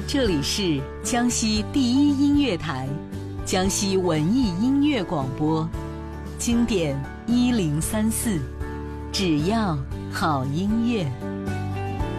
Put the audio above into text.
这里是江西第一音乐台，江西文艺音乐广播，经典1034，只要好音乐。